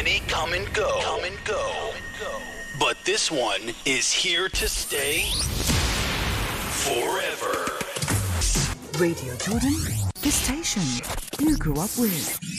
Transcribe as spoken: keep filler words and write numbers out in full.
Many come and go. Come and go. But this one is here to stay forever. Radio Jordan, the station you grew up with.